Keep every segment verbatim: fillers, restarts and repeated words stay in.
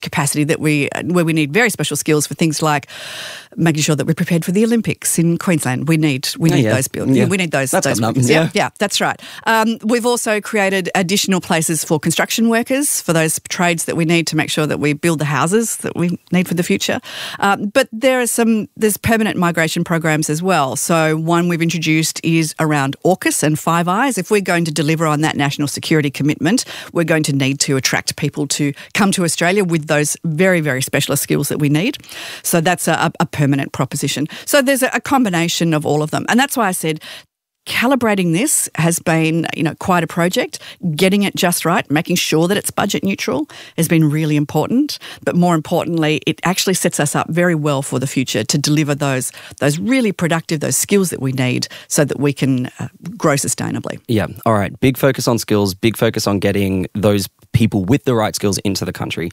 capacity that we where we need very special skills for things like making sure that we're prepared for the Olympics in Queensland. We need we need oh, yeah. those buildings. Yeah. We need those that's those workers. Yeah. yeah, yeah, that's right. Um, we've also created additional places for construction workers for those trades that we need to make sure that we build the houses that we need for the future. Um, but there are some there's permanent migration programs as well. So one we've introduced is around AUKUS and Five Eyes. If we're going to deliver on that national security commitment, we're going to need to attract people to come to Australia with those very, very specialist skills that we need. So that's a, a permanent proposition. So there's a, a combination of all of them. And that's why I said calibrating this has been, you know, quite a project. Getting it just right, making sure that it's budget neutral has been really important. But more importantly, it actually sets us up very well for the future to deliver those those really productive, those skills that we need so that we can uh, grow sustainably. Yeah. All right. Big focus on skills, big focus on getting those people with the right skills into the country.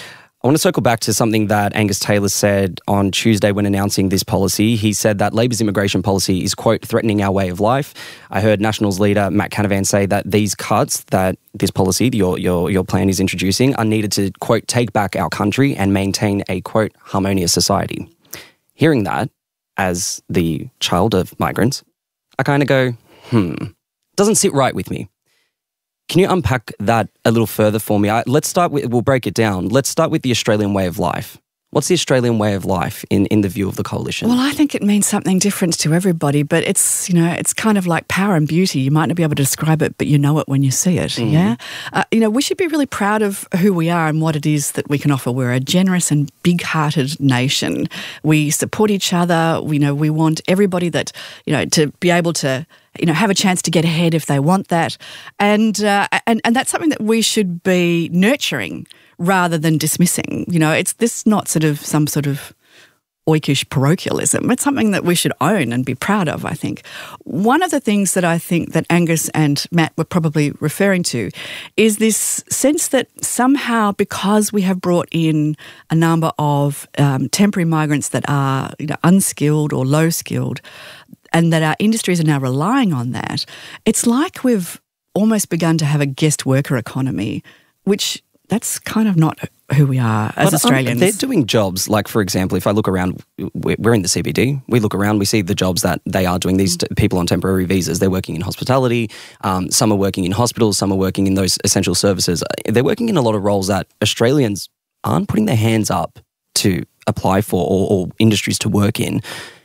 I want to circle back to something that Angus Taylor said on Tuesday when announcing this policy. He said that Labor's immigration policy is, quote, threatening our way of life. I heard Nationals leader Matt Canavan say that these cuts that this policy, your, your, your plan is introducing, are needed to, quote, take back our country and maintain a, quote, harmonious society. Hearing that, as the child of migrants, I kind of go, hmm, doesn't sit right with me. Can you unpack that a little further for me? I, let's start with, we'll break it down. Let's start with the Australian way of life. What's the Australian way of life in, in the view of the coalition? Well, I think it means something different to everybody, but it's, you know, it's kind of like power and beauty. You might not be able to describe it, but you know it when you see it, mm. yeah? Uh, you know, we should be really proud of who we are and what it is that we can offer. We're a generous and big-hearted nation. We support each other. We, you know, we want everybody that, you know, to be able to, you know, have a chance to get ahead if they want that. And, uh, and, and that's something that we should be nurturing rather than dismissing. You know, it's this not sort of some sort of oikish parochialism. It's something that we should own and be proud of, I think. One of the things that I think that Angus and Matt were probably referring to is this sense that somehow because we have brought in a number of um, temporary migrants that are, you know, unskilled or low skilled, and that our industries are now relying on that, it's like we've almost begun to have a guest worker economy, which that's kind of not who we are as but, Australians. Um, they're doing jobs, like, for example, if I look around, we're in the C B D, we look around, we see the jobs that they are doing, these t- people on temporary visas. They're working in hospitality, um, some are working in hospitals, some are working in those essential services. They're working in a lot of roles that Australians aren't putting their hands up to apply for or, or industries to work in.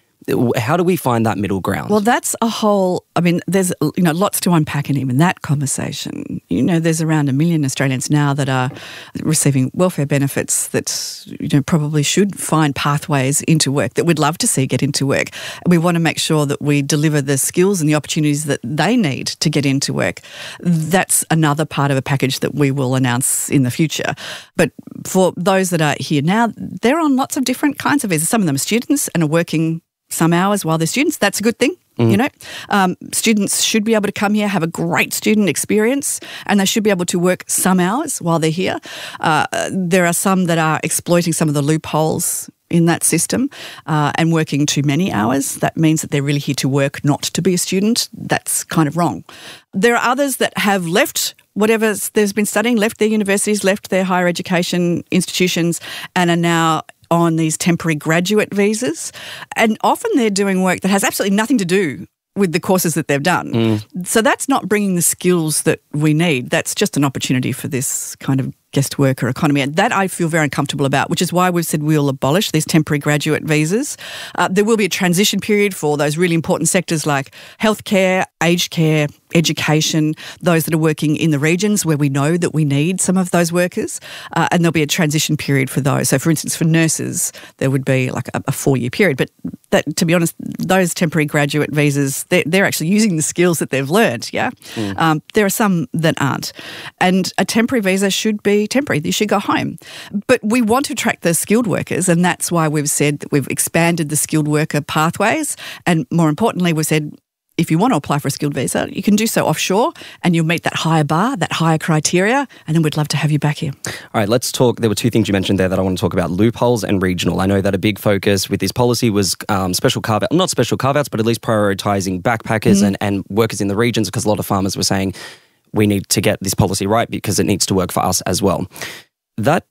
How do we find that middle ground? Well, that's a whole, I mean, there's, you know, lots to unpack in even that conversation. You know, there's around a million Australians now that are receiving welfare benefits that, you know, probably should find pathways into work, that we'd love to see get into work. And we want to make sure that we deliver the skills and the opportunities that they need to get into work. That's another part of a package that we will announce in the future. But for those that are here now, they're on lots of different kinds of visas. Some of them are students and are working some hours while they're students. That's a good thing, mm. you know. Um, students should be able to come here, have a great student experience, and they should be able to work some hours while they're here. Uh, there are some that are exploiting some of the loopholes in that system uh, and working too many hours. That means that they're really here to work, not to be a student. That's kind of wrong. There are others that have left whatever they've been studying, left their universities, left their higher education institutions, and are now on these temporary graduate visas. And often they're doing work that has absolutely nothing to do with the courses that they've done. Mm. So that's not bringing the skills that we need. That's just an opportunity for this kind of guest worker economy. And that I feel very uncomfortable about, which is why we've said we'll abolish these temporary graduate visas. Uh, there will be a transition period for those really important sectors like healthcare, aged care, education, those that are working in the regions where we know that we need some of those workers, uh, and there'll be a transition period for those. So, for instance, for nurses, there would be like a, a four-year period. But that, to be honest, those temporary graduate visas, they're, they're actually using the skills that they've learned, yeah? Mm. Um, there are some that aren't. And a temporary visa should be temporary. You should go home. But we want to attract the skilled workers, and that's why we've said that we've expanded the skilled worker pathways. And more importantly, we've said, if you want to apply for a skilled visa, you can do so offshore and you'll meet that higher bar, that higher criteria, and then we'd love to have you back here. All right, let's talk. There were two things you mentioned there that I want to talk about, loopholes and regional. I know that a big focus with this policy was um, special carve-out, not special carve-outs, but at least prioritising backpackers mm. and, and workers in the regions, because a lot of farmers were saying we need to get this policy right because it needs to work for us as well. That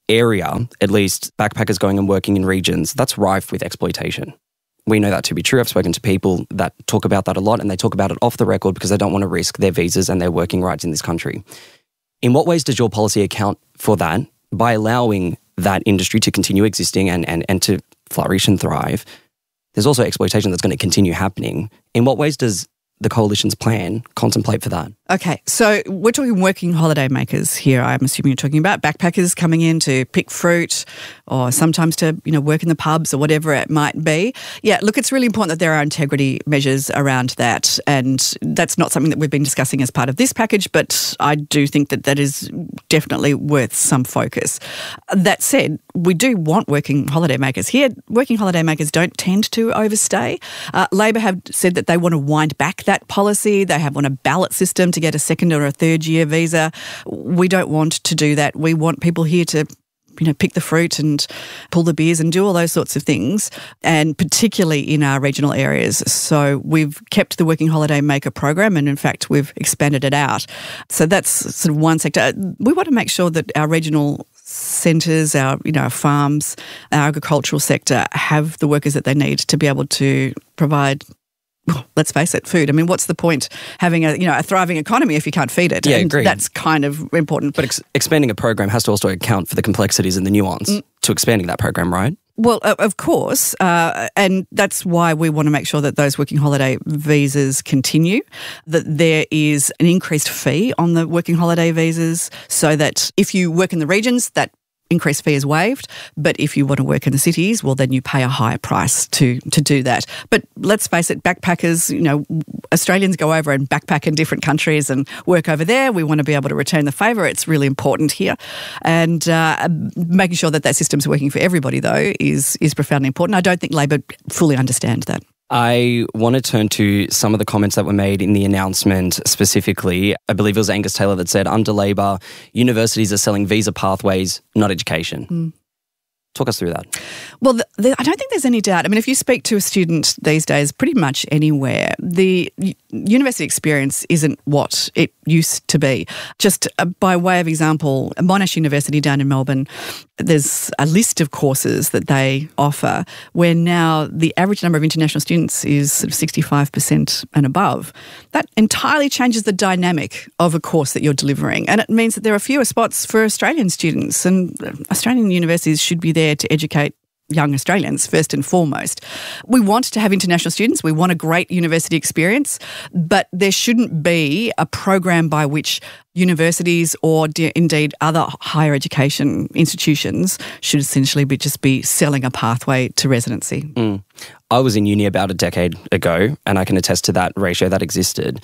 area, at least backpackers going and working in regions, that's rife with exploitation. We know that to be true. I've spoken to people that talk about that a lot, and they talk about it off the record because they don't want to risk their visas and their working rights in this country. In what ways does your policy account for that by allowing that industry to continue existing and, and, and to flourish and thrive? There's also exploitation that's going to continue happening. In what ways does the Coalition's plan contemplate for that? Okay, so we're talking working holiday makers here. I'm assuming you're talking about backpackers coming in to pick fruit or sometimes to, you know, work in the pubs or whatever it might be. Yeah, look, it's really important that there are integrity measures around that, and that's not something that we've been discussing as part of this package, but I do think that that is definitely worth some focus. That said, we do want working holiday makers here. Working holiday makers don't tend to overstay. Uh, Labor have said that they want to wind back that policy. They have on a ballot system to get a second or a third year visa. We don't want to do that. We want people here to, you know, pick the fruit and pull the beers and do all those sorts of things, and particularly in our regional areas. So we've kept the Working Holiday Maker program, and in fact we've expanded it out. So that's sort of one sector. We want to make sure that our regional centres, our, you know, our farms, our agricultural sector have the workers that they need to be able to provide, let's face it, food. I mean, what's the point having a, you know, a thriving economy if you can't feed it? Yeah, and agreed. That's kind of important. But ex- expanding a program has to also account for the complexities and the nuance mm. to expanding that program, right? Well, of course, uh, and that's why we want to make sure that those working holiday visas continue, that there is an increased fee on the working holiday visas so that if you work in the regions, that increased fee is waived, but if you want to work in the cities, well, then you pay a higher price to to do that. But let's face it, backpackers, you know, Australians go over and backpack in different countries and work over there. We want to be able to return the favour. It's really important here. And uh, making sure that that system's working for everybody, though, is, is profoundly important. I don't think Labor fully understand that. I want to turn to some of the comments that were made in the announcement specifically. I believe it was Angus Taylor that said, under Labor, universities are selling visa pathways, not education. Mm. Talk us through that. Well, the, the, I don't think there's any doubt. I mean, if you speak to a student these days, pretty much anywhere, the university experience isn't what it used to be. Just uh, by way of example, Monash University down in Melbourne, there's a list of courses that they offer where now the average number of international students is sort of sixty-five percent and above. That entirely changes the dynamic of a course that you're delivering, and it means that there are fewer spots for Australian students, and Australian universities should be there to educate young Australians first and foremost. We want to have international students. We want a great university experience, but there shouldn't be a program by which universities or de- indeed other higher education institutions should essentially be just be selling a pathway to residency. Mm. I was in uni about a decade ago, and I can attest to that ratio that existed.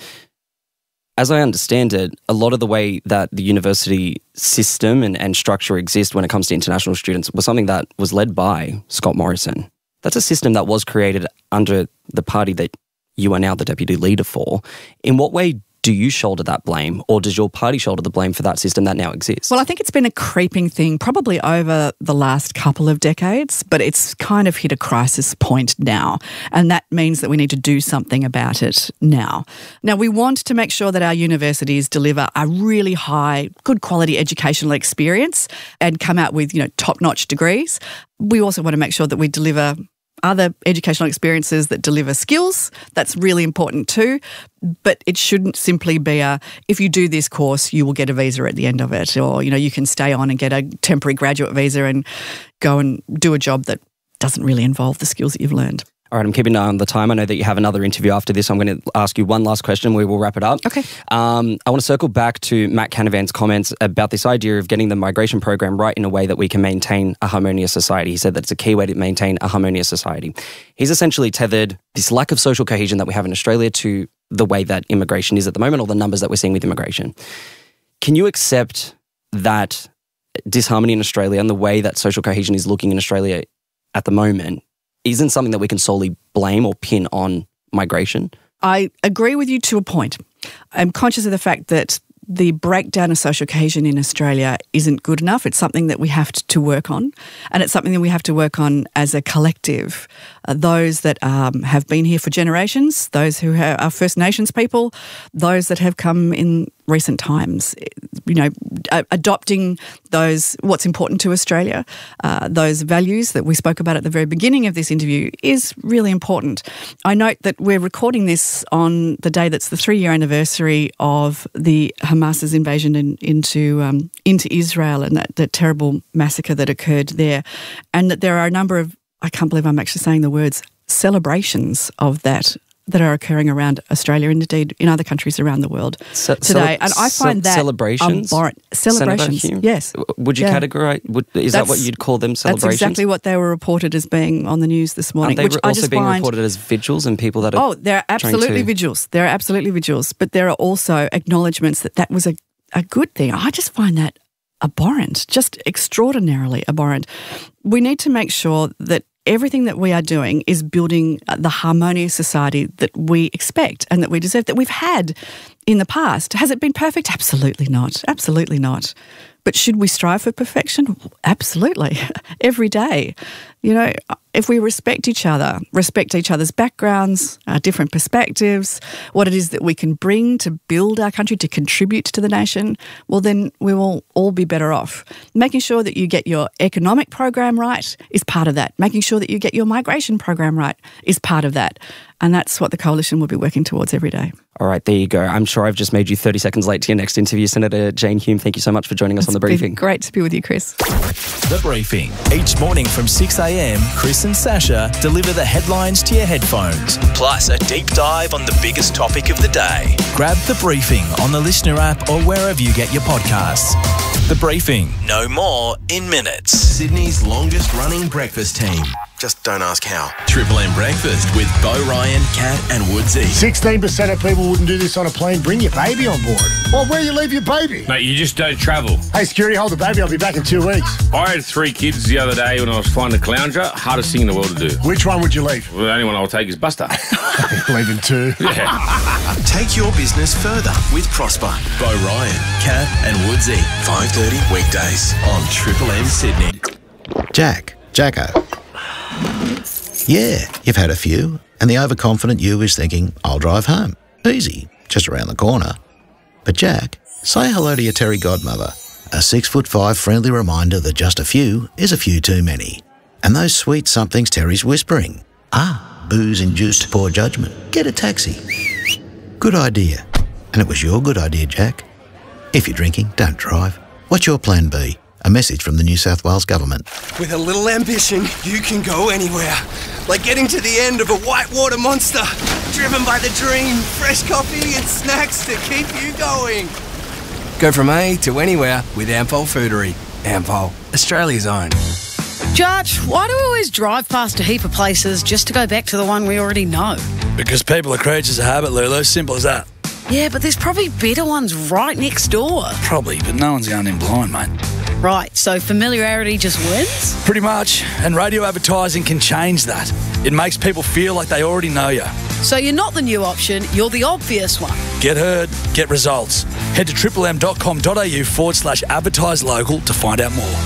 As I understand it, a lot of the way that the university system and, and structure exists when it comes to international students was something that was led by Scott Morrison. That's a system that was created under the party that you are now the deputy leader for. In what way do you shoulder that blame, or does your party shoulder the blame for that system that now exists? Well, I think it's been a creeping thing probably over the last couple of decades, but it's kind of hit a crisis point now, and that means that we need to do something about it now. Now, we want to make sure that our universities deliver a really high, good quality educational experience and come out with, you know, top-notch degrees. We also want to make sure that we deliver other educational experiences that deliver skills. That's really important too. But it shouldn't simply be a, if you do this course, you will get a visa at the end of it, or, you know, you can stay on and get a temporary graduate visa and go and do a job that doesn't really involve the skills that you've learned. All right, I'm keeping an eye on the time. I know that you have another interview after this. I'm going to ask you one last question. We will wrap it up. Okay. Um, I want to circle back to Matt Canavan's comments about this idea of getting the migration program right in a way that we can maintain a harmonious society. He said that it's a key way to maintain a harmonious society. He's essentially tethered this lack of social cohesion that we have in Australia to the way that immigration is at the moment, or the numbers that we're seeing with immigration. Can you accept that disharmony in Australia and the way that social cohesion is looking in Australia at the moment isn't something that we can solely blame or pin on migration? I agree with you to a point. I'm conscious of the fact that the breakdown of social cohesion in Australia isn't good enough. It's something that we have to work on, and it's something that we have to work on as a collective. Uh, those that um, have been here for generations, those who are First Nations people, those that have come in recent times. You know, adopting those, what's important to Australia, uh, those values that we spoke about at the very beginning of this interview is really important. I note that we're recording this on the day that's the three-year anniversary of the Hamas's invasion in, into um, into Israel and that, that terrible massacre that occurred there, and that there are a number of, I can't believe I'm actually saying the words, celebrations of that that are occurring around Australia and indeed in other countries around the world Ce- today. cele- and I find ce- that celebrations? abhorrent. Celebrations, Senator Hume? yes. Would you Yeah. categorise, would, is That's- that what you'd call them, celebrations? That's exactly what they were reported as being on the news this morning. Aren't they which re- I also just being find, reported as vigils and people that are Oh, there are trying absolutely to- vigils. There are absolutely vigils. But there are also acknowledgements that that was a, a good thing. I just find that abhorrent, just extraordinarily abhorrent. We need to make sure that everything that we are doing is building the harmonious society that we expect and that we deserve, that we've had in the past. Has it been perfect? Absolutely not. Absolutely not. But should we strive for perfection? Absolutely. Every day. You know, if we respect each other, respect each other's backgrounds, our different perspectives, what it is that we can bring to build our country, to contribute to the nation, well, then we will all be better off. Making sure that you get your economic program right is part of that. Making sure that you get your migration program right is part of that. And that's what the Coalition will be working towards every day. All right, there you go. I'm sure I've just made you thirty seconds late to your next interview. Senator Jane Hume, thank you so much for joining us It's on The Briefing. been great to be with you, Chris. The Briefing. Each morning from six a.m, Chris and Sasha deliver the headlines to your headphones, plus a deep dive on the biggest topic of the day. Grab The Briefing on the Listener app or wherever you get your podcasts. The Briefing. No more in minutes. Sydney's longest running breakfast team. Just don't ask how. Triple M Breakfast with Bo Ryan, Kat and Woodsy. sixteen percent of people wouldn't do this on a plane. Bring your baby on board. Well, where you leave your baby? Mate, you just don't travel. Hey, security, hold the baby. I'll be back in two weeks. I had three kids the other day when I was flying to Caloundra. Hardest thing in the world to do. Which one would you leave? Well, the only one I'll take is Buster. Leaving two. Yeah. Take your business further with Prosper. Bo Ryan, Kat and Woodsy. five thirty weekdays on Triple M Sydney. Jack, Jacko. Yeah, you've had a few, and the overconfident you is thinking, I'll drive home. Easy, just around the corner. But Jack, say hello to your Terry godmother. A six foot five friendly reminder that just a few is a few too many. And those sweet somethings Terry's whispering. Ah, booze-induced poor judgment. Get a taxi. Good idea. And it was your good idea, Jack. If you're drinking, don't drive. What's your plan B? A message from the New South Wales Government. With a little ambition, you can go anywhere. Like getting to the end of a whitewater monster. Driven by the dream, fresh coffee and snacks to keep you going. Go from A to anywhere with Ampol Foodery. Ampol, Australia's own. Judge, why do we always drive past a heap of places just to go back to the one we already know? Because people are creatures of habit, Lulu. Simple as that. Yeah, but there's probably better ones right next door. Probably, but no one's going in blind, mate. Right, so familiarity just wins? Pretty much, and radio advertising can change that. It makes people feel like they already know you. So you're not the new option, you're the obvious one. Get heard, get results. Head to triplem.com.au forward slash advertise local to find out more.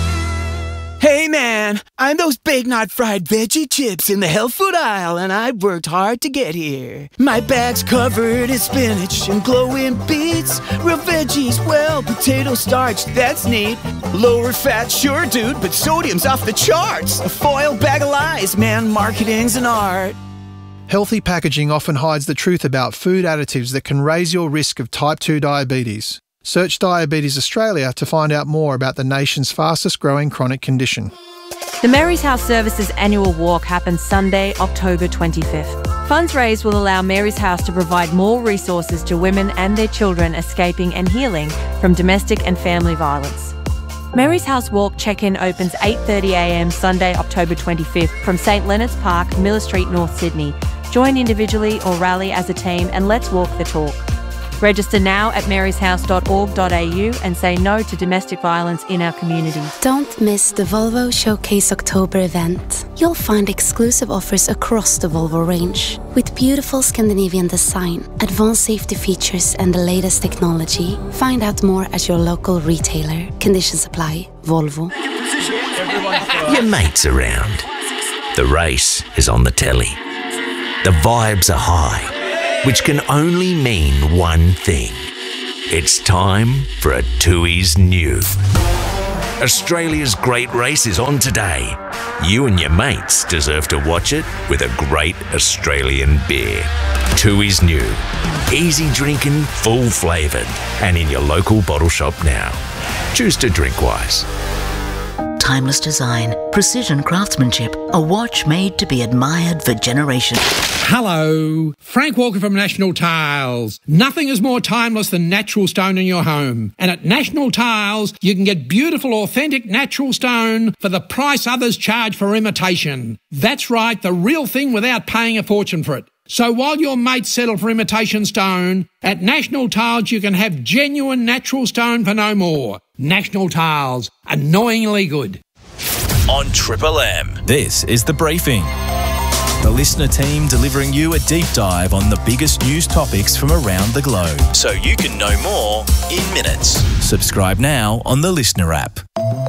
Hey man, I'm those Big Knot fried veggie chips in the health food aisle, and I worked hard to get here. My bag's covered in spinach and glowing beets, real veggies, well, potato starch, that's neat. Lower fat, sure dude, but sodium's off the charts. A foil bag of lies, man, marketing's an art. Healthy packaging often hides the truth about food additives that can raise your risk of type two diabetes. Search Diabetes Australia to find out more about the nation's fastest growing chronic condition. The Mary's House Services annual walk happens Sunday, October twenty-fifth. Funds raised will allow Mary's House to provide more resources to women and their children escaping and healing from domestic and family violence. Mary's House Walk check-in opens eight thirty a m Sunday, October twenty-fifth from St Leonard's Park, Miller Street, North Sydney. Join individually or rally as a team and let's walk the talk. Register now at marys house dot org dot a u and say no to domestic violence in our community. Don't miss the Volvo Showcase October event. You'll find exclusive offers across the Volvo range. With beautiful Scandinavian design, advanced safety features and the latest technology. Find out more at your local retailer. Conditions apply. Volvo. Your mate's around. The race is on the telly. The vibes are high, which can only mean one thing. It's time for a Tooheys New. Australia's great race is on today. You and your mates deserve to watch it with a great Australian beer. Tooheys New. Easy drinking, full flavoured, and in your local bottle shop now. Choose to drink wise. Timeless design, precision craftsmanship, a watch made to be admired for generations. Hello, Frank Walker from National Tiles. Nothing is more timeless than natural stone in your home. And at National Tiles, you can get beautiful, authentic natural stone for the price others charge for imitation. That's right, the real thing without paying a fortune for it. So while your mates settle for imitation stone, at National Tiles you can have genuine natural stone for no more. National Tiles, annoyingly good. On Triple M, this is The Briefing. The listener team delivering you a deep dive on the biggest news topics from around the globe, so you can know more in minutes. Subscribe now on the Listener app.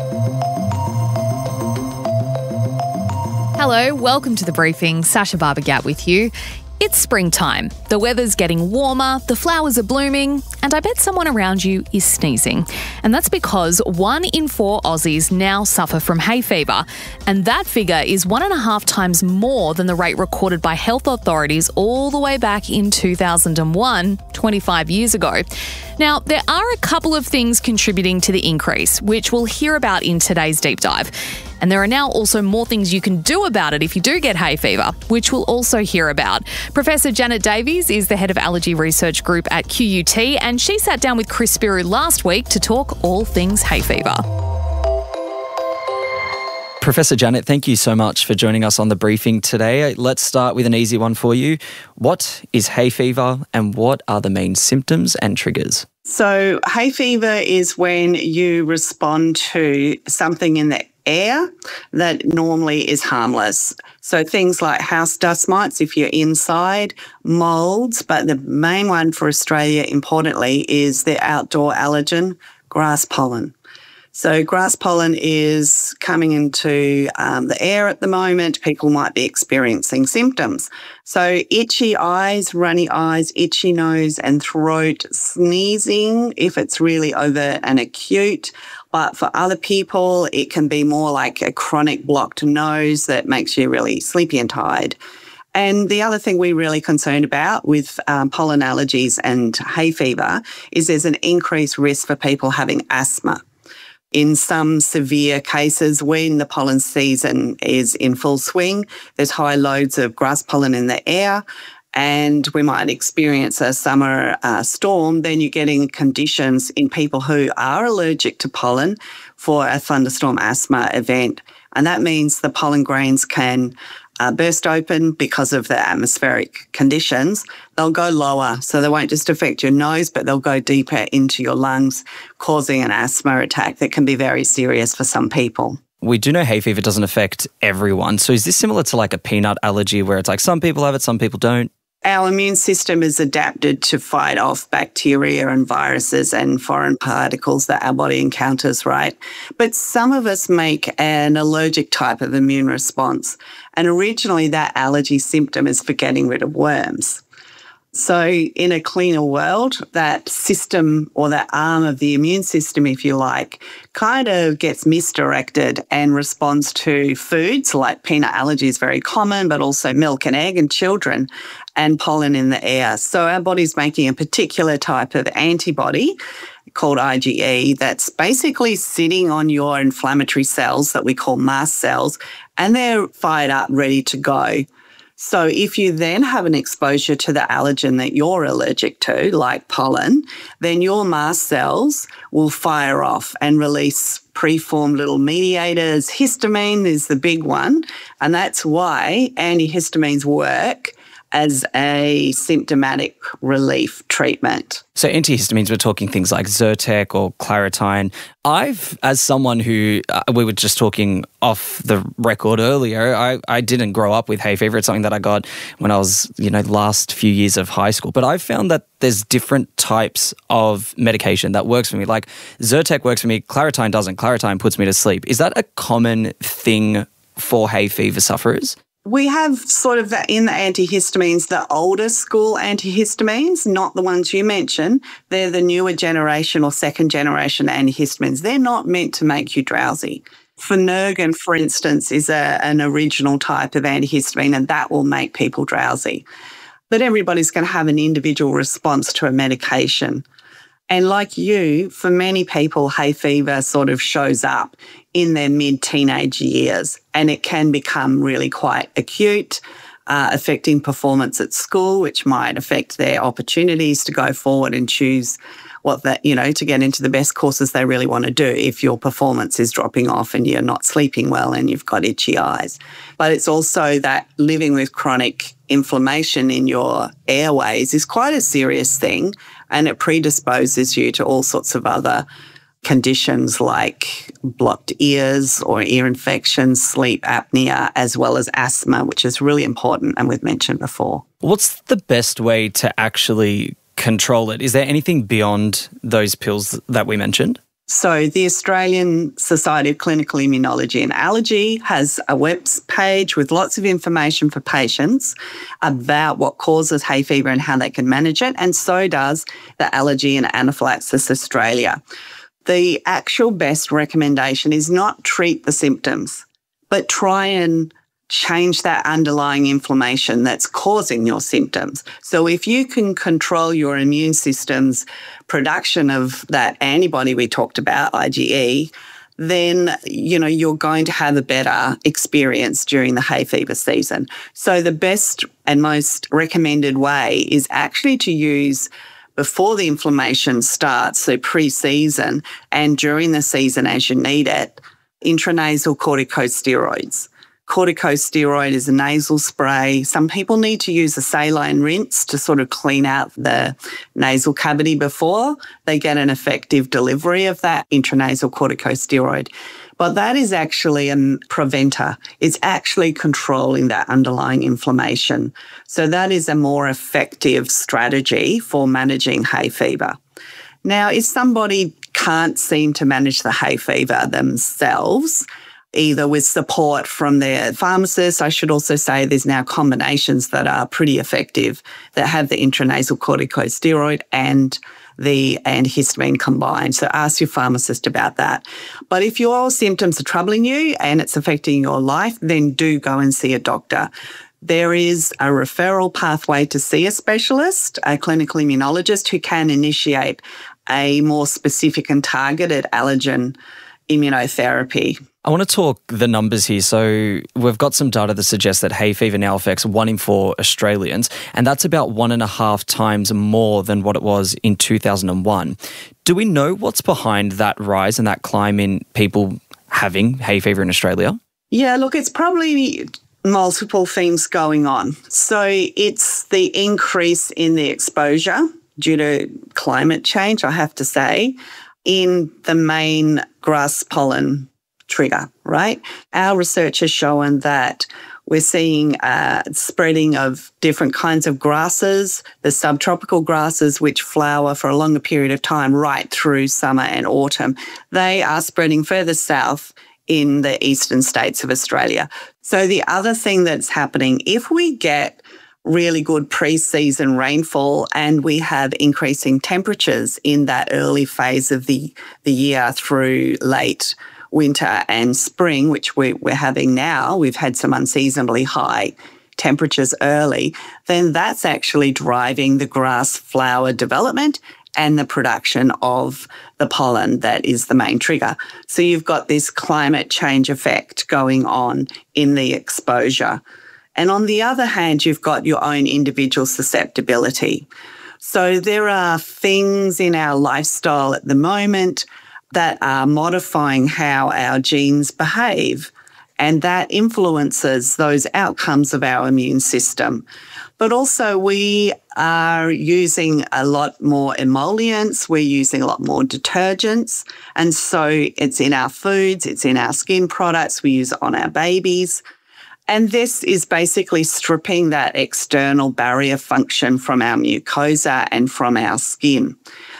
Hello, welcome to The Briefing. Sasha Barbagat with you. It's springtime. The weather's getting warmer, the flowers are blooming, and I bet someone around you is sneezing. And that's because one in four Aussies now suffer from hay fever. And that figure is one and a half times more than the rate recorded by health authorities all the way back in two thousand one, twenty-five years ago. Now, there are a couple of things contributing to the increase, which we'll hear about in today's deep dive. And there are now also more things you can do about it if you do get hay fever, which we'll also hear about. Professor Janet Davies is the head of allergy research group at Q U T, and she sat down with Chris Spiru last week to talk all things hay fever. Professor Janet, thank you so much for joining us on The Briefing today. Let's start with an easy one for you. What is hay fever and what are the main symptoms and triggers? So hay fever is when you respond to something in the air that normally is harmless. So things like house dust mites if you're inside, moulds, but the main one for Australia, importantly, is the outdoor allergen, grass pollen. So grass pollen is coming into um, the air at the moment. People might be experiencing symptoms. So itchy eyes, runny eyes, itchy nose and throat, sneezing if it's really overt and acute. But for other people, it can be more like a chronic blocked nose that makes you really sleepy and tired. And the other thing we're really concerned about with um, pollen allergies and hay fever is there's an increased risk for people having asthma. In some severe cases, when the pollen season is in full swing, there's high loads of grass pollen in the air, and we might experience a summer uh, storm, then you're getting conditions in people who are allergic to pollen for a thunderstorm asthma event. And that means the pollen grains can uh, burst open because of the atmospheric conditions. They'll go lower, so they won't just affect your nose, but they'll go deeper into your lungs, causing an asthma attack that can be very serious for some people. We do know hay fever doesn't affect everyone. So is this similar to like a peanut allergy where it's like some people have it, some people don't? Our immune system is adapted to fight off bacteria and viruses and foreign particles that our body encounters, right? But some of us make an allergic type of immune response. And originally that allergy symptom is for getting rid of worms. So in a cleaner world, that system or that arm of the immune system, if you like, kind of gets misdirected and responds to foods like peanut allergy is very common, but also milk and egg in children and pollen in the air. So our body's making a particular type of antibody called I G E that's basically sitting on your inflammatory cells that we call mast cells, and they're fired up, ready to go. So if you then have an exposure to the allergen that you're allergic to, like pollen, then your mast cells will fire off and release preformed little mediators. Histamine is the big one, and that's why antihistamines work as a symptomatic relief treatment. So antihistamines, we're talking things like Zyrtec or Claritine. I've, as someone who, uh, we were just talking off the record earlier, I, I didn't grow up with hay fever. It's something that I got when I was, you know, last few years of high school. But I've found that there's different types of medication that works for me. Like Zyrtec works for me, Claritine doesn't. Claritine puts me to sleep. Is that a common thing for hay fever sufferers? We have sort of the, in the antihistamines, the older school antihistamines, not the ones you mentioned. They're the newer generation or second generation antihistamines. They're not meant to make you drowsy. Phenergan, for instance, is a, an original type of antihistamine, and that will make people drowsy. But everybody's going to have an individual response to a medication. And like you, for many people, hay fever sort of shows up in their mid-teenage years, and it can become really quite acute, uh, affecting performance at school, which might affect their opportunities to go forward and choose what that, you know, to get into the best courses they really want to do if your performance is dropping off and you're not sleeping well and you've got itchy eyes. But it's also that living with chronic inflammation in your airways is quite a serious thing, and it predisposes you to all sorts of other conditions like blocked ears or ear infections, sleep apnea, as well as asthma, which is really important and we've mentioned before. What's the best way to actually control it? Is there anything beyond those pills that we mentioned? So the Australian Society of Clinical Immunology and Allergy has a web page with lots of information for patients about what causes hay fever and how they can manage it, and so does the Allergy and Anaphylaxis Australia. The actual best recommendation is not treat the symptoms, but try and change that underlying inflammation that's causing your symptoms. So if you can control your immune system's production of that antibody we talked about, I G E, then, you know, you're going to have a better experience during the hay fever season. So the best and most recommended way is actually to use before the inflammation starts, so pre-season, and during the season as you need it, intranasal corticosteroids. Corticosteroid is a nasal spray. Some people need to use a saline rinse to sort of clean out the nasal cavity before they get an effective delivery of that intranasal corticosteroid. But that is actually a preventer. It's actually controlling that underlying inflammation. So that is a more effective strategy for managing hay fever. Now, if somebody can't seem to manage the hay fever themselves, either with support from their pharmacist. I should also say there's now combinations that are pretty effective that have the intranasal corticosteroid and the antihistamine combined. So ask your pharmacist about that. But if your symptoms are troubling you and it's affecting your life, then do go and see a doctor. There is a referral pathway to see a specialist, a clinical immunologist, who can initiate a more specific and targeted allergen immunotherapy. I want to talk the numbers here. So we've got some data that suggests that hay fever now affects one in four Australians, and that's about one and a half times more than what it was in two thousand one. Do we know what's behind that rise and that climb in people having hay fever in Australia? Yeah, look, it's probably multiple things going on. So it's the increase in the exposure due to climate change, I have to say, in the main grass pollen trigger, right? Our research has shown that we're seeing uh, spreading of different kinds of grasses, the subtropical grasses which flower for a longer period of time right through summer and autumn. They are spreading further south in the eastern states of Australia. So the other thing that's happening, if we get really good pre-season rainfall and we have increasing temperatures in that early phase of the, the year through late winter and spring, which we, we're having now, we've had some unseasonably high temperatures early, then that's actually driving the grass flower development and the production of the pollen that is the main trigger. So you've got this climate change effect going on in the exposure. And on the other hand, you've got your own individual susceptibility. So there are things in our lifestyle at the moment that are modifying how our genes behave, and that influences those outcomes of our immune system. But also we are using a lot more emollients, we're using a lot more detergents, and so it's in our foods, it's in our skin products, we use it on our babies. And this is basically stripping that external barrier function from our mucosa and from our skin.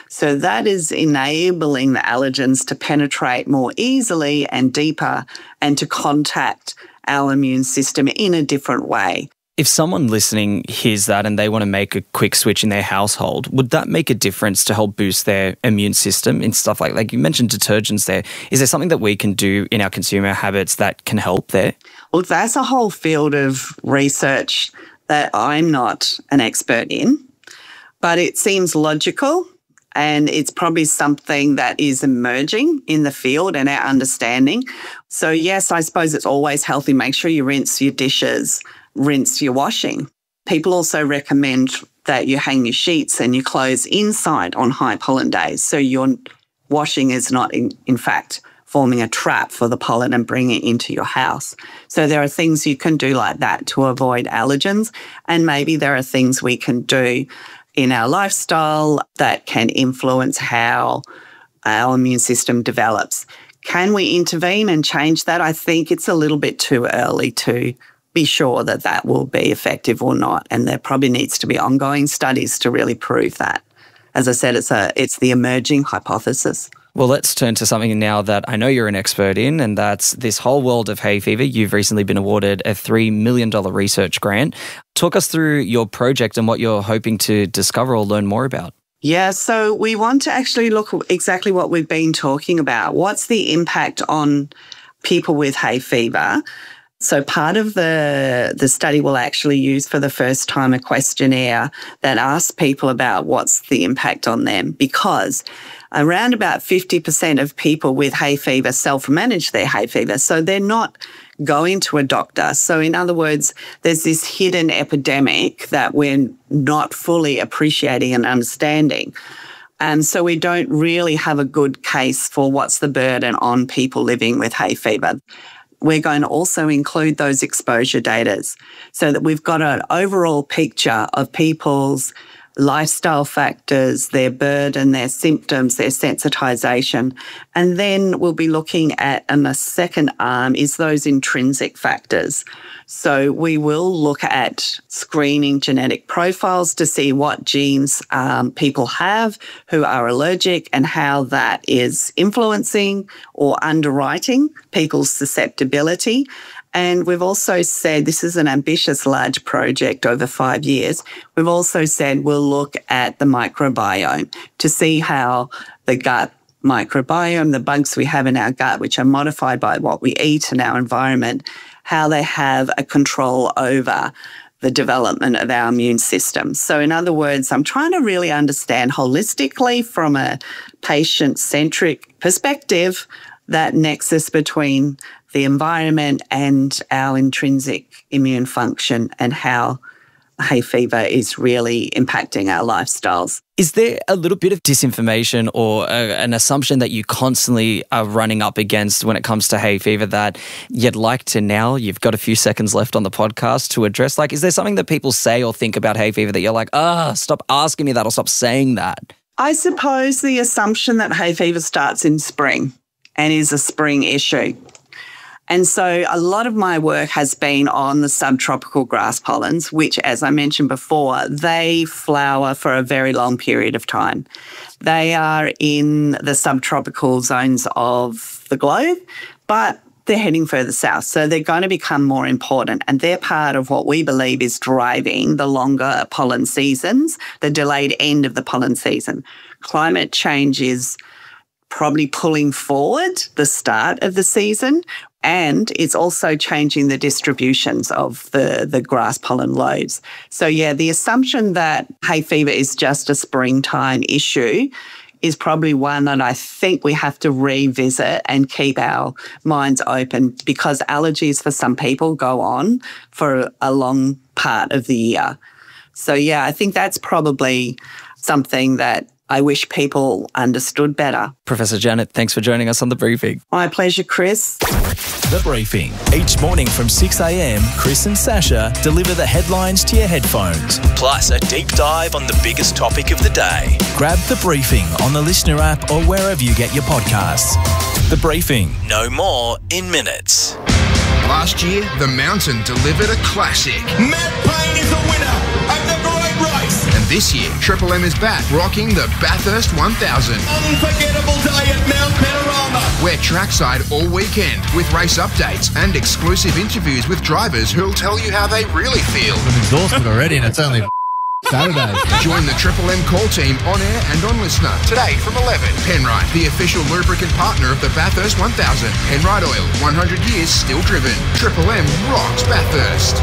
So that is enabling the allergens to penetrate more easily and deeper and to contact our immune system in a different way. If someone listening hears that and they want to make a quick switch in their household, would that make a difference to help boost their immune system in stuff like, like you mentioned detergents there? Is there something that we can do in our consumer habits that can help there? Well, that's a whole field of research that I'm not an expert in, but it seems logical and it's probably something that is emerging in the field and our understanding. So yes, I suppose it's always healthy. Make sure you rinse your dishes, rinse your washing. People also recommend that you hang your sheets and your clothes inside on high pollen days, so your washing is not, in, in fact, forming a trap for the pollen and bringing it into your house. So there are things you can do like that to avoid allergens, and maybe there are things we can do in our lifestyle that can influence how our immune system develops. Can we intervene and change that? I think it's a little bit too early to be sure that that will be effective or not, and there probably needs to be ongoing studies to really prove that. As I said, it's a it's the emerging hypothesis. Well, let's turn to something now that I know you're an expert in, and that's this whole world of hay fever. You've recently been awarded a three million dollars research grant. Talk us through your project and what you're hoping to discover or learn more about. Yeah, so we want to actually look at exactly what we've been talking about. What's the impact on people with hay fever? So part of the, the study will actually use for the first time a questionnaire that asks people about what's the impact on them, because around about fifty percent of people with hay fever self-manage their hay fever, so they're not going to a doctor. So in other words, there's this hidden epidemic that we're not fully appreciating and understanding. And so we don't really have a good case for what's the burden on people living with hay fever. We're going to also include those exposure data so that we've got an overall picture of people's lifestyle factors, their burden, their symptoms, their sensitisation. And then we'll be looking at, and the second arm is those intrinsic factors. So we will look at screening genetic profiles to see what genes um, people have who are allergic and how that is influencing or underwriting people's susceptibility. And we've also said, this is an ambitious large project over five years, we've also said we'll look at the microbiome to see how the gut microbiome, the bugs we have in our gut, which are modified by what we eat and our environment, how they have a control over the development of our immune system. So in other words, I'm trying to really understand holistically from a patient-centric perspective that nexus between the environment and our intrinsic immune function and how hay fever is really impacting our lifestyles. Is there a little bit of disinformation or a, an assumption that you constantly are running up against when it comes to hay fever that you'd like to now, you've got a few seconds left on the podcast to address? Like, is there something that people say or think about hay fever that you're like, ah, oh, stop asking me that or stop saying that? I suppose the assumption that hay fever starts in spring and is a spring issue. And so a lot of my work has been on the subtropical grass pollens, which, as I mentioned before, they flower for a very long period of time. They are in the subtropical zones of the globe, but they're heading further south. So they're going to become more important, and they're part of what we believe is driving the longer pollen seasons, the delayed end of the pollen season. Climate change is probably pulling forward the start of the season, and it's also changing the distributions of the, the grass pollen loads. So, yeah, the assumption that hay fever is just a springtime issue is probably one that I think we have to revisit and keep our minds open, because allergies for some people go on for a long part of the year. So, yeah, I think that's probably something that I wish people understood better. Professor Janet, thanks for joining us on The Briefing. My pleasure, Chris. The Briefing. Each morning from six a.m, Chris and Sasha deliver the headlines to your headphones, plus a deep dive on the biggest topic of the day. Grab The Briefing on the Listener app or wherever you get your podcasts. The Briefing. No more in minutes. Last year, the Mountain delivered a classic. Matt Payne is the winner of the Great Race. And this year, Triple M is back, rocking the Bathurst one thousand. Unforgettable day at Mount Panorama. We're trackside all weekend with race updates and exclusive interviews with drivers who'll tell you how they really feel. I'm exhausted already and it's only Saturday. Join the Triple M call team on air and on Listener today from eleven. Penrite, the official lubricant partner of the Bathurst one thousand. Penrite Oil, one hundred years still driven. Triple M rocks Bathurst.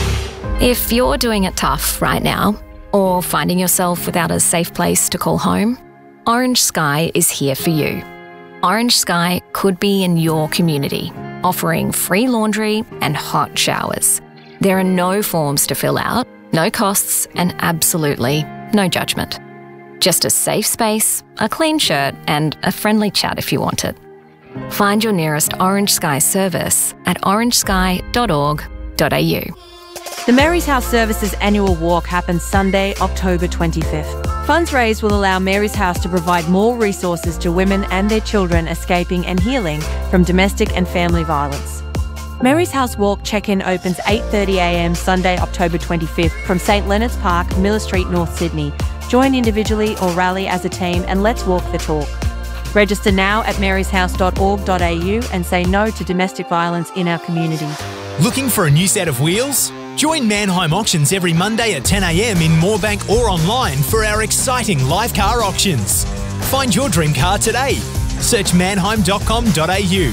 If you're doing it tough right now, or finding yourself without a safe place to call home, Orange Sky is here for you. Orange Sky could be in your community, offering free laundry and hot showers. There are no forms to fill out, no costs, and absolutely no judgment. Just a safe space, a clean shirt, and a friendly chat if you want it. Find your nearest Orange Sky service at orange sky dot org dot a u. The Mary's House Services annual walk happens Sunday, October twenty-fifth. Funds raised will allow Mary's House to provide more resources to women and their children escaping and healing from domestic and family violence. Mary's House Walk check-in opens eight thirty a m Sunday, October twenty-fifth from St Leonard's Park, Miller Street, North Sydney. Join individually or rally as a team and let's walk the talk. Register now at marys house dot org dot a u and say no to domestic violence in our community. Looking for a new set of wheels? Join Mannheim Auctions every Monday at ten a m in Moorebank or online for our exciting live car auctions. Find your dream car today. Search mannheim dot com dot a u.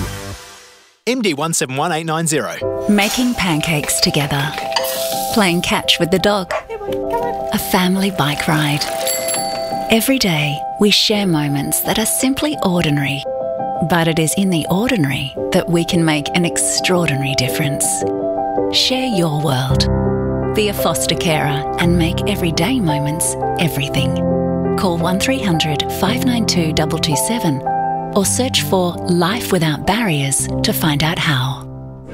M D one seven one eight nine zero. Making pancakes together. Playing catch with the dog. A family bike ride. Every day, we share moments that are simply ordinary. But it is in the ordinary that we can make an extraordinary difference. Share your world. Be a foster carer and make everyday moments everything. Call one three hundred five nine two two two seven or search for Life Without Barriers to find out how.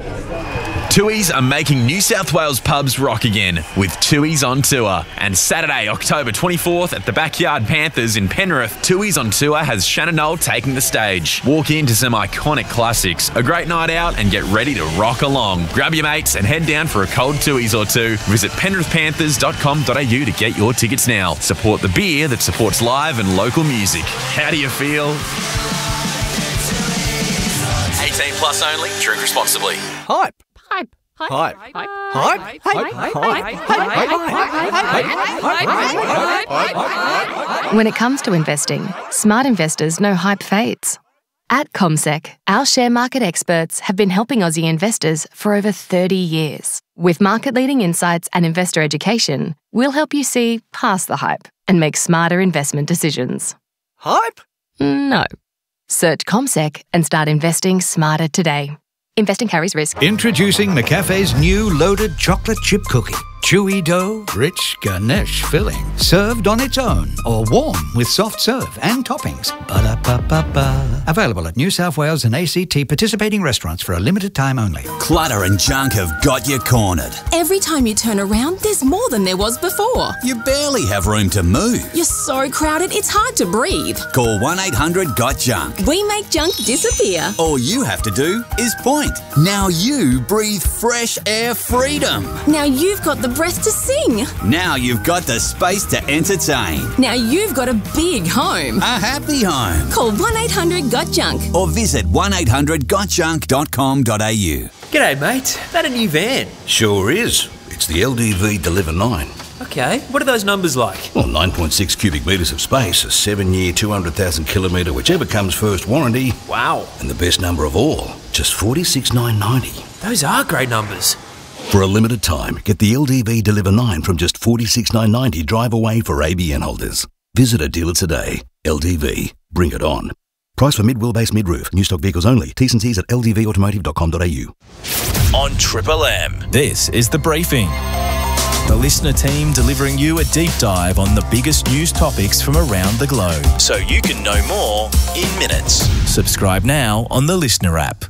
Tui's are making New South Wales pubs rock again with Tui's on Tour. And Saturday, October twenty-fourth at the Backyard Panthers in Penrith, Tui's on Tour has Shannon Knoll taking the stage. Walk into some iconic classics, a great night out and get ready to rock along. Grab your mates and head down for a cold Tui's or two. Visit penrith panthers dot com dot a u to get your tickets now. Support the beer that supports live and local music. How do you feel? eighteen plus only. Drink responsibly. Hype. Hype. Hype. Hype. Hype. Hype. When it comes to investing, smart investors know hype fades. At CommSec, our share market experts have been helping Aussie investors for over thirty years. With market-leading insights and investor education, we'll help you see past the hype and make smarter investment decisions. Hype? No. Search CommSec and start investing smarter today. Investing carries risk. Introducing McCafe's new loaded chocolate chip cookie. Chewy dough, rich ganache filling. Served on its own or warm with soft serve and toppings. Ba-da-ba-ba-ba. Available at New South Wales and A C T participating restaurants for a limited time only. Clutter and junk have got you cornered. Every time you turn around, there's more than there was before. You barely have room to move. You're so crowded, it's hard to breathe. Call one eight hundred got junk. We make junk disappear. All you have to do is point. Now you breathe fresh air freedom. Now you've got the breath to sing. Now you've got the space to entertain. Now you've got a big home. A happy home. Call one eight hundred got junk. Or visit one eight hundred got junk dot com dot a u. G'day, mate. That a new van? Sure is. It's the L D V Deliver nine. Okay, what are those numbers like? Well, nine point six cubic metres of space, a seven-year, two hundred thousand kilometre, whichever comes first warranty. Wow. And the best number of all, just forty-six thousand nine hundred ninety. Those are great numbers. For a limited time, get the L D V Deliver nine from just forty-six thousand nine hundred ninety drive away for A B N holders. Visit a dealer today. L D V. Bring it on. Price for mid-wheelbase mid-roof. New stock vehicles only. T's and C's at l d v automotive dot com dot a u. On Triple M, this is The Briefing. The listener team delivering you a deep dive on the biggest news topics from around the globe, so you can know more in minutes. Subscribe now on the Listener app.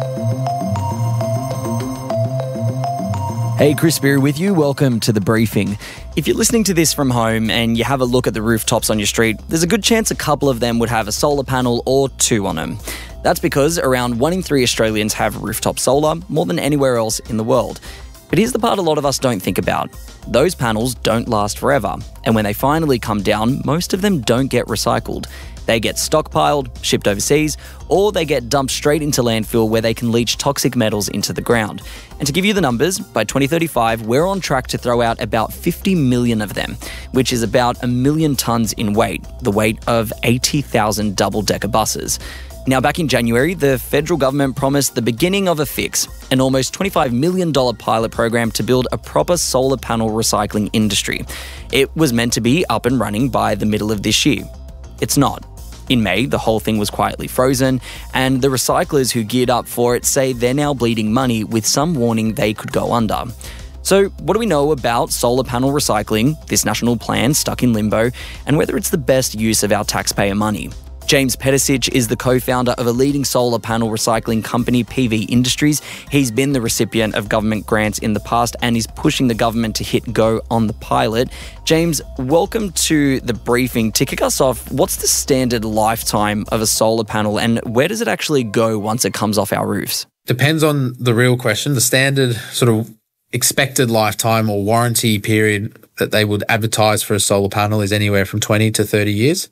Hey, Chris Beery with you. Welcome to The Briefing. If you're listening to this from home and you have a look at the rooftops on your street, there's a good chance a couple of them would have a solar panel or two on them. That's because around one in three Australians have rooftop solar, more than anywhere else in the world. But here's the part a lot of us don't think about. Those panels don't last forever, and when they finally come down, most of them don't get recycled. They get stockpiled, shipped overseas, or they get dumped straight into landfill where they can leach toxic metals into the ground. And to give you the numbers, by twenty thirty-five, we're on track to throw out about fifty million of them, which is about a million tonnes in weight, the weight of eighty thousand double-decker buses. Now, back in January, the federal government promised the beginning of a fix, an almost twenty-five million dollars pilot program to build a proper solar panel recycling industry. It was meant to be up and running by the middle of this year. It's not. In May, the whole thing was quietly frozen, and the recyclers who geared up for it say they're now bleeding money, with some warning they could go under. So what do we know about solar panel recycling, this national plan stuck in limbo, and whether it's the best use of our taxpayer money? James Pedicic is the co-founder of a leading solar panel recycling company, P V Industries. He's been the recipient of government grants in the past and is pushing the government to hit go on the pilot. James, welcome to the briefing. To kick us off, what's the standard lifetime of a solar panel and where does it actually go once it comes off our roofs? Depends on the real question. The standard sort of expected lifetime or warranty period that they would advertise for a solar panel is anywhere from twenty to thirty years.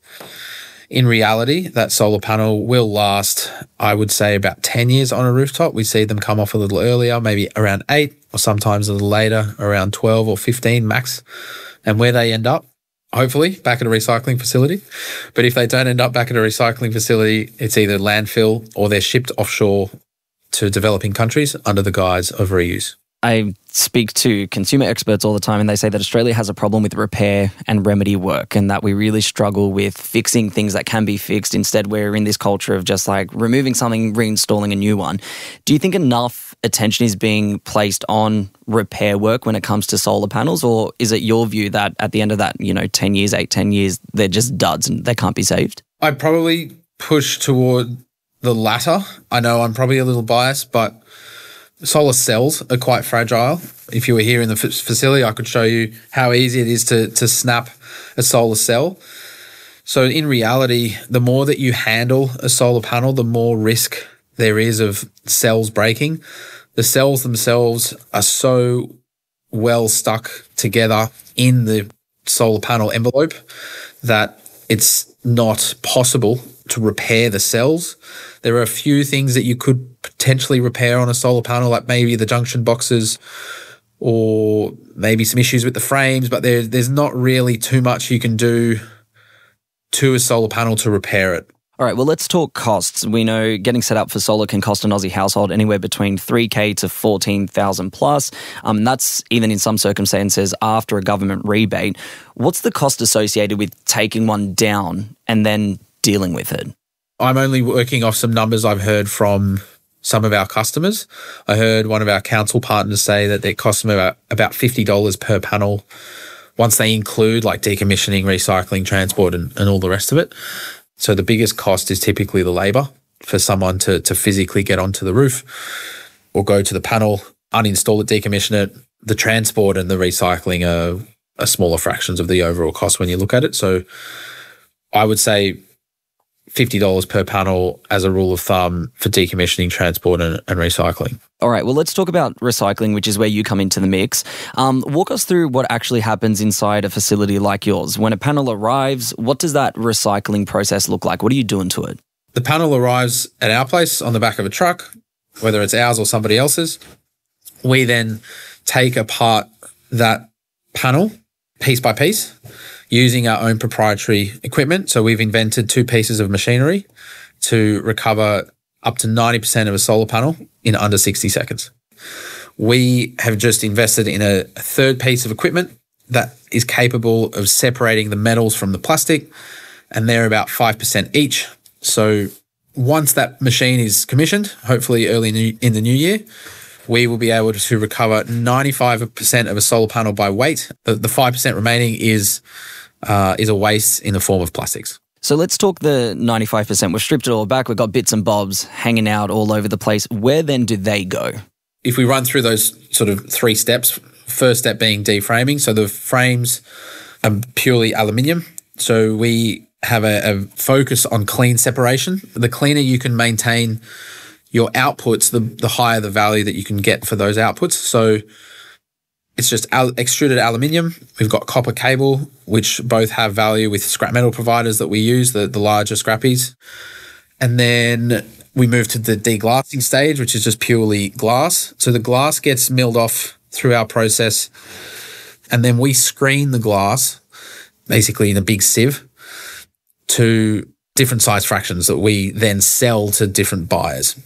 In reality, that solar panel will last, I would say, about ten years on a rooftop. We see them come off a little earlier, maybe around eight, or sometimes a little later, around twelve or fifteen max. And where they end up, hopefully, back at a recycling facility. But if they don't end up back at a recycling facility, it's either landfill or they're shipped offshore to developing countries under the guise of reuse. I speak to consumer experts all the time and they say that Australia has a problem with repair and remedy work and that we really struggle with fixing things that can be fixed. Instead, we're in this culture of just like removing something, reinstalling a new one. Do you think enough attention is being placed on repair work when it comes to solar panels, or is it your view that at the end of that, you know, ten years, eight, ten years, they're just duds and they can't be saved? I'd probably push toward the latter. I know I'm probably a little biased, but solar cells are quite fragile. If you were here in the f- facility, I could show you how easy it is to, to snap a solar cell. So in reality, the more that you handle a solar panel, the more risk there is of cells breaking. The cells themselves are so well stuck together in the solar panel envelope that it's not possible to repair the cells. There are a few things that you could potentially repair on a solar panel, like maybe the junction boxes or maybe some issues with the frames, but there, there's not really too much you can do to a solar panel to repair it. All right, well, let's talk costs. We know getting set up for solar can cost an Aussie household anywhere between three K to fourteen thousand plus. Um, and that's even in some circumstances after a government rebate. What's the cost associated with taking one down and then dealing with it? I'm only working off some numbers I've heard from some of our customers. I heard one of our council partners say that it costs them about, about fifty dollars per panel once they include like decommissioning, recycling, transport and, and all the rest of it. So the biggest cost is typically the labour for someone to, to physically get onto the roof or go to the panel, uninstall it, decommission it. The transport and the recycling are, are smaller fractions of the overall cost when you look at it. So I would say fifty dollars per panel as a rule of thumb for decommissioning, transport and, and recycling. All right, well, let's talk about recycling, which is where you come into the mix. Um, walk us through what actually happens inside a facility like yours. When a panel arrives, what does that recycling process look like? What are you doing to it? The panel arrives at our place on the back of a truck, whether it's ours or somebody else's. We then take apart that panel piece by piece using our own proprietary equipment. So we've invented two pieces of machinery to recover up to ninety percent of a solar panel in under sixty seconds. We have just invested in a, a third piece of equipment that is capable of separating the metals from the plastic, and they're about five percent each. So once that machine is commissioned, hopefully early in, in the new year, we will be able to recover ninety-five percent of a solar panel by weight. The, the five percent remaining is uh, is a waste in the form of plastics. So let's talk the ninety-five percent. We've stripped it all back. We've got bits and bobs hanging out all over the place. Where then do they go? If we run through those sort of three steps, first step being deframing. So the frames are purely aluminium. So we have a, a focus on clean separation. The cleaner you can maintain your outputs, the, the higher the value that you can get for those outputs. So It's just al- extruded aluminium. We've got copper cable, which both have value with scrap metal providers that we use, the, the larger scrappies. And then we move to the deglassing stage, which is just purely glass. So the glass gets milled off through our process, and then we screen the glass, basically in a big sieve, to different size fractions that we then sell to different buyers.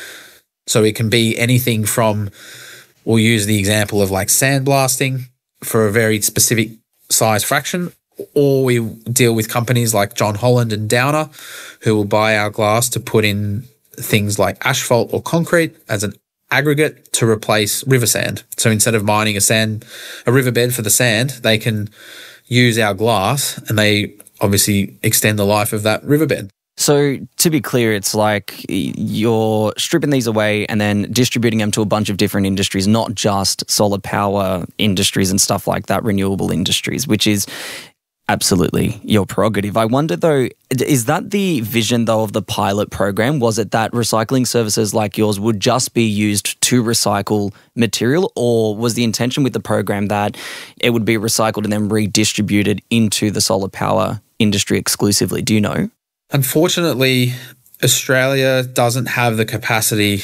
So it can be anything from, we'll use the example of like sandblasting for a very specific size fraction, or we deal with companies like John Holland and Downer who will buy our glass to put in things like asphalt or concrete as an aggregate to replace river sand. So instead of mining a sand, a riverbed for the sand, they can use our glass and they obviously extend the life of that riverbed. So to be clear, it's like you're stripping these away and then distributing them to a bunch of different industries, not just solar power industries and stuff like that, renewable industries, which is absolutely your prerogative. I wonder though, is that the vision though of the pilot program? Was it that recycling services like yours would just be used to recycle material, or was the intention with the program that it would be recycled and then redistributed into the solar power industry exclusively? Do you know? Unfortunately, Australia doesn't have the capacity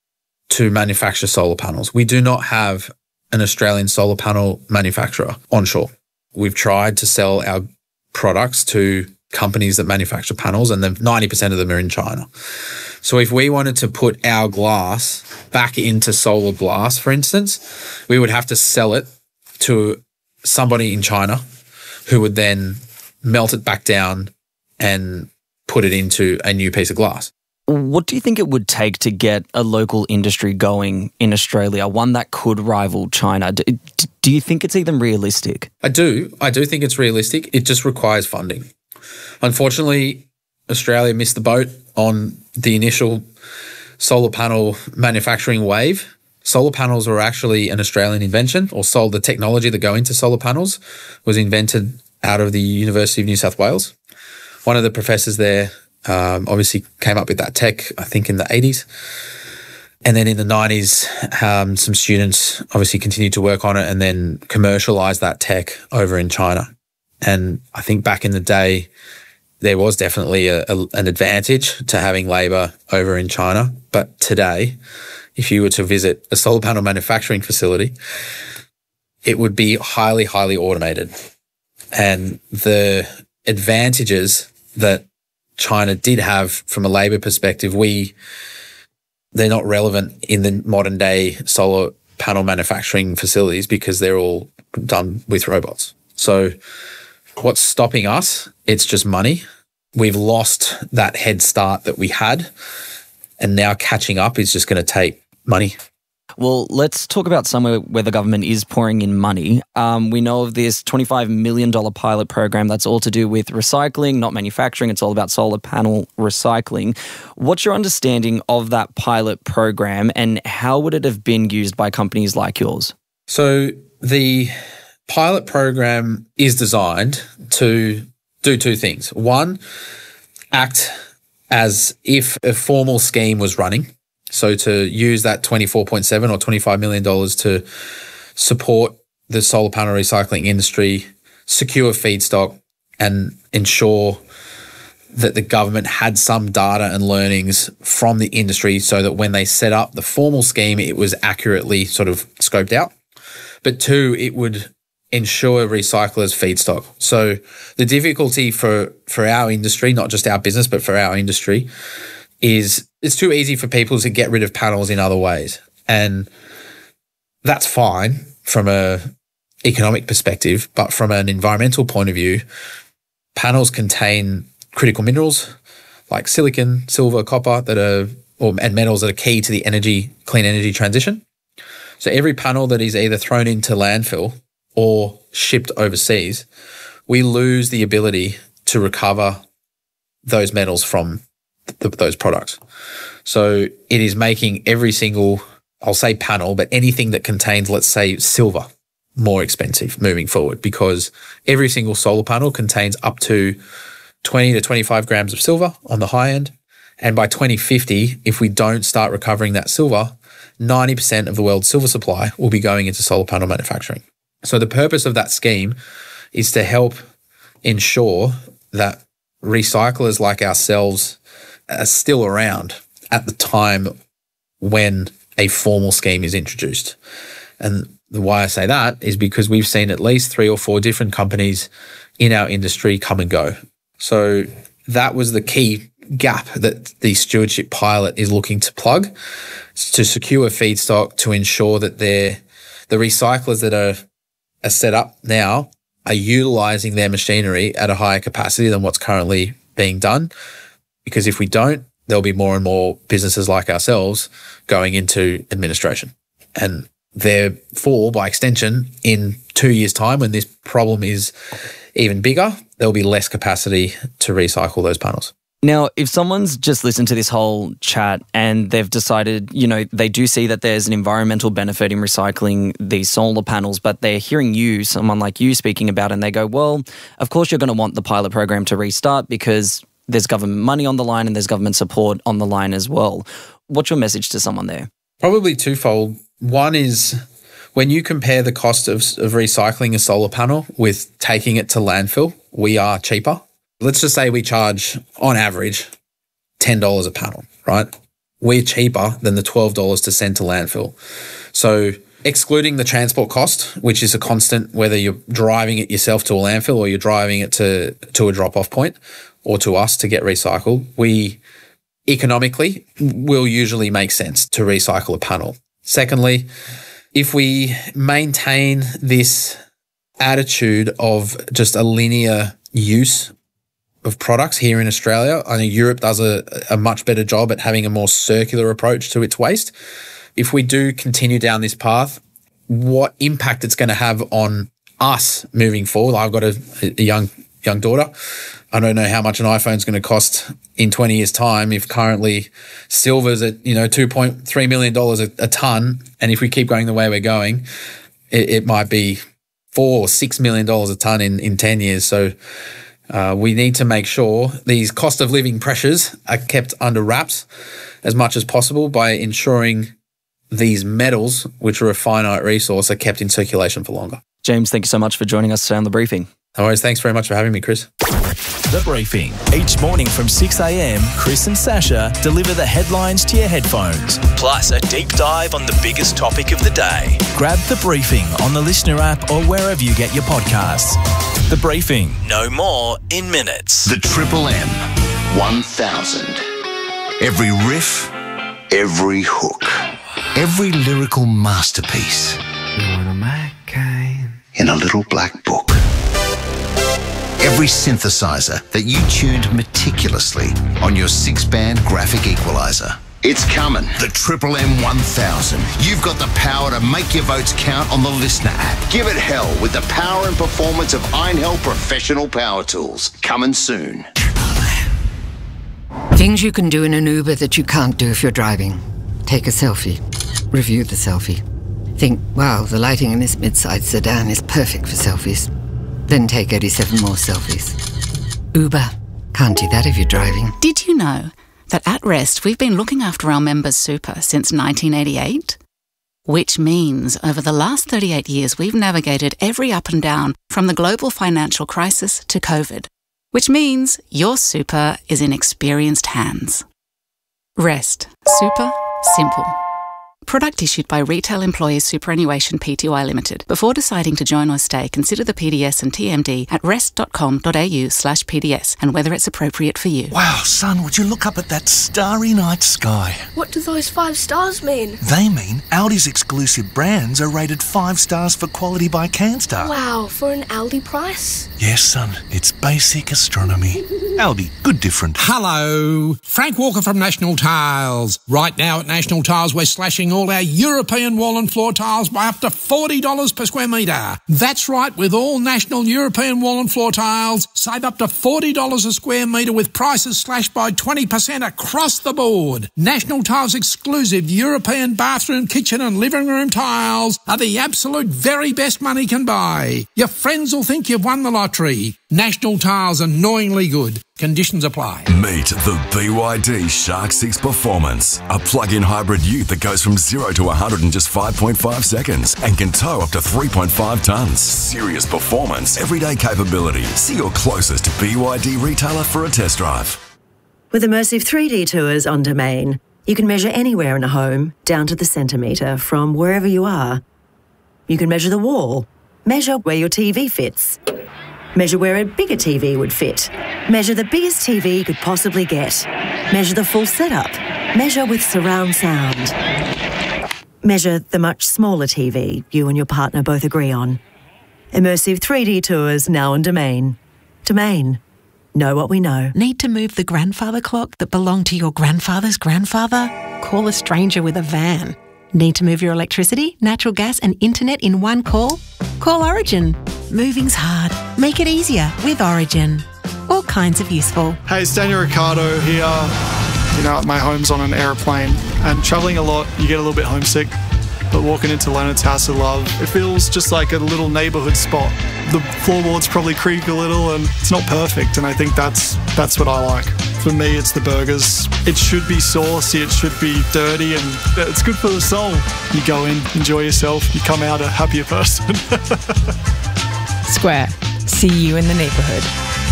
to manufacture solar panels. We do not have an Australian solar panel manufacturer onshore. We've tried to sell our products to companies that manufacture panels, and then ninety percent of them are in China. So if we wanted to put our glass back into solar glass, for instance, we would have to sell it to somebody in China who would then melt it back down and put it into a new piece of glass. What do you think it would take to get a local industry going in Australia, one that could rival China? Do, do you think it's even realistic? I do. I do think it's realistic. It just requires funding. Unfortunately, Australia missed the boat on the initial solar panel manufacturing wave. Solar panels were actually an Australian invention, or solar, the technology that go into solar panels was invented out of the University of New South Wales. One of the professors there um, obviously came up with that tech, I think, in the eighties. And then in the nineties, um, some students obviously continued to work on it and then commercialized that tech over in China. And I think back in the day, there was definitely a, a, an advantage to having labour over in China. But today, if you were to visit a solar panel manufacturing facility, it would be highly, highly automated. And the advantages that China did have from a labour perspective, we they're not relevant in the modern day solar panel manufacturing facilities because they're all done with robots. So what's stopping us? It's just money. We've lost that head start that we had, and now catching up is just going to take money. Well, let's talk about somewhere where the government is pouring in money. Um, we know of this twenty-five million dollars pilot program that's all to do with recycling, not manufacturing. It's all about solar panel recycling. What's your understanding of that pilot program, and how would it have been used by companies like yours? So the pilot program is designed to do two things. One, act as if a formal scheme was running. So to use that twenty-four point seven or twenty-five million dollars to support the solar panel recycling industry, secure feedstock, and ensure that the government had some data and learnings from the industry so that when they set up the formal scheme, it was accurately sort of scoped out. But two, it would ensure recyclers feedstock. So the difficulty for, for our industry, not just our business, but for our industry, is it's too easy for people to get rid of panels in other ways. And that's fine from a economic perspective, but from an environmental point of view, panels contain critical minerals like silicon, silver, copper that are or and metals that are key to the energy clean energy transition. So every panel that is either thrown into landfill or shipped overseas, we lose the ability to recover those metals from th- those products. So it is making every single, I'll say panel, but anything that contains, let's say, silver, more expensive moving forward, because every single solar panel contains up to twenty to twenty-five grams of silver on the high end. And by twenty fifty, if we don't start recovering that silver, ninety percent of the world's silver supply will be going into solar panel manufacturing. So the purpose of that scheme is to help ensure that recyclers like ourselves are still around at the time when a formal scheme is introduced. And the why I say that is because we've seen at least three or four different companies in our industry come and go. So that was the key gap that the stewardship pilot is looking to plug, to secure feedstock, to ensure that they're, the recyclers that are, are set up now are utilising their machinery at a higher capacity than what's currently being done. Because if we don't, there'll be more and more businesses like ourselves going into administration. And therefore, by extension, in two years' time, when this problem is even bigger, there'll be less capacity to recycle those panels. Now, if someone's just listened to this whole chat and they've decided, you know, they do see that there's an environmental benefit in recycling these solar panels, but they're hearing you, someone like you, speaking about it, and they go, well, of course you're going to want the pilot program to restart because there's government money on the line and there's government support on the line as well. What's your message to someone there? Probably twofold. One is when you compare the cost of, of recycling a solar panel with taking it to landfill, we are cheaper. Let's just say we charge, on average, ten dollars a panel, right? We're cheaper than the twelve dollars to send to landfill. So excluding the transport cost, which is a constant, whether you're driving it yourself to a landfill or you're driving it to, to a drop-off point or to us to get recycled, we economically will usually make sense to recycle a panel. Secondly, if we maintain this attitude of just a linear use of products here in Australia, I think Europe does a, a much better job at having a more circular approach to its waste. If we do continue down this path, what impact it's going to have on us moving forward. I've got a, a young young daughter. I don't know how much an iPhone is going to cost in twenty years' time if currently silver's at, you know, two point three million dollars a, a tonne. And if we keep going the way we're going, it, it might be four or six million dollars a tonne in, in ten years. So uh, we need to make sure these cost of living pressures are kept under wraps as much as possible by ensuring these metals, which are a finite resource, are kept in circulation for longer. James, thank you so much for joining us today on The Briefing. No worries. Thanks very much for having me, Chris. The Briefing. Each morning from six a.m, Chris and Sasha deliver the headlines to your headphones, plus a deep dive on the biggest topic of the day. Grab The Briefing on the Listener app or wherever you get your podcasts. The Briefing. No more in minutes. The Triple M one thousand. Every riff, every hook, every lyrical masterpiece in a little black book. Every synthesizer that you tuned meticulously on your six-band graphic equalizer. It's coming. The Triple M one thousand. You've got the power to make your votes count on the Listener app. Give it hell with the power and performance of Einhell Professional Power Tools. Coming soon. Things you can do in an Uber that you can't do if you're driving. Take a selfie. Review the selfie. Think, wow, the lighting in this mid-size sedan is perfect for selfies. Then take eighty-seven more selfies. Uber. Can't do that if you're driving. Did you know that at Rest we've been looking after our members' super since nineteen eighty-eight? Which means over the last thirty-eight years we've navigated every up and down from the global financial crisis to COVID. Which means your super is in experienced hands. Rest. Super. Simple. Product issued by Retail Employees Superannuation Pty Limited. Before deciding to join or stay, consider the P D S and T M D at rest.com.au slash PDS and whether it's appropriate for you. Wow, son, would you look up at that starry night sky? What do those five stars mean? They mean Aldi's exclusive brands are rated five stars for quality by CanStar. Wow, for an Aldi price? Yes, son, it's basic astronomy. Aldi, good different. Hello, Frank Walker from National Tiles. Right now at National Tiles, we're slashing all our European wall and floor tiles by up to forty dollars per square metre. That's right, with all National European wall and floor tiles, save up to forty dollars a square metre with prices slashed by twenty percent across the board. National Tiles exclusive European bathroom, kitchen and living room tiles are the absolute very best money can buy. Your friends will think you've won the lottery. National Tiles, annoyingly good. Conditions apply. Meet the B Y D Shark six Performance, a plug-in hybrid ute that goes from zero to one hundred in just five point five seconds and can tow up to three point five tonnes. Serious performance, everyday capability. See your closest B Y D retailer for a test drive. With immersive three D tours on Domain, you can measure anywhere in a home, down to the centimetre, from wherever you are. You can measure the wall, measure where your T V fits, measure where a bigger T V would fit, measure the biggest T V you could possibly get, measure the full setup, measure with surround sound, measure the much smaller T V you and your partner both agree on. Immersive three D tours now on Domain. Domain. Know what we know. Need to move the grandfather clock that belonged to your grandfather's grandfather? Call a stranger with a van. Need to move your electricity, natural gas and internet in one call? Call Origin. Moving's hard. Make it easier with Origin. All kinds of useful. Hey, it's Daniel Ricciardo here. You know, my home's on an aeroplane and travelling a lot, you get a little bit homesick. But walking into Leonard's House of Love, it feels just like a little neighbourhood spot. The floorboards probably creak a little and it's not perfect, and I think that's that's what I like. For me, it's the burgers. It should be saucy, it should be dirty, and it's good for the soul. You go in, enjoy yourself, you come out a happier person. Square. See you in the neighbourhood.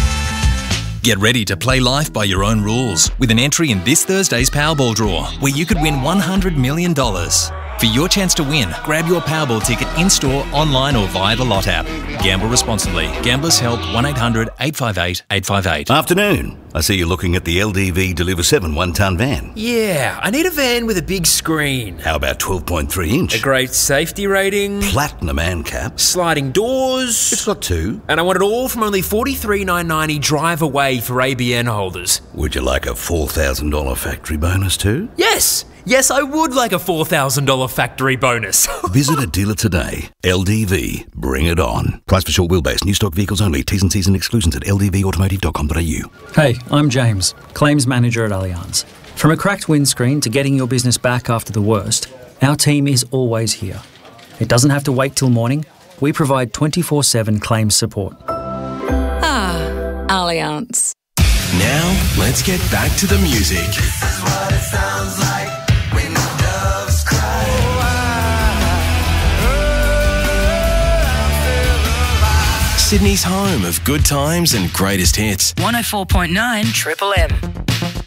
Get ready to play life by your own rules with an entry in this Thursday's Powerball draw, where you could win one hundred million dollars. For your chance to win, grab your Powerball ticket in-store, online or via the Lot app. Gamble responsibly. Gamblers Help one eight hundred eight five eight eight five eight. Afternoon. I see you're looking at the L D V Deliver seven one-tonne van. Yeah, I need a van with a big screen. How about twelve point three inch? A great safety rating. Platinum ANCAP. Sliding doors. It's got two. And I want it all from only forty-three thousand nine hundred ninety drive away for A B N holders. Would you like a four thousand dollars factory bonus too? Yes! Yes, I would like a four thousand dollars factory bonus. Visit a dealer today. L D V. Bring it on. Price for short wheelbase. New stock vehicles only. T's and C's and exclusions at l d v automotive dot com dot a u. Hey, I'm James, Claims Manager at Allianz. From a cracked windscreen to getting your business back after the worst, our team is always here. It doesn't have to wait till morning. We provide twenty-four seven claims support. Ah, Allianz. Now, let's get back to the music. This is what it sounds like. Sydney's home of good times and greatest hits. one oh four point nine Triple M.